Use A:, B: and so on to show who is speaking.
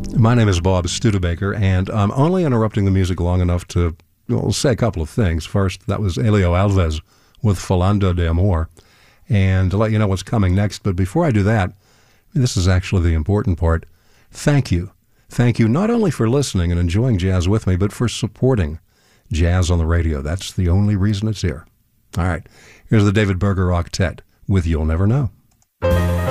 A: My name is Bob Studebaker, and I'm only interrupting the music long enough to say a couple of things. First, that was Elio Alves with Falando de Amor, and to let you know what's coming next. But before I do that, this is actually the important part. Thank you. Thank you not only for listening and enjoying jazz with me, but for supporting jazz on the radio. That's the only reason it's here. All right, here's the David Berger Octet with You'll Never Know.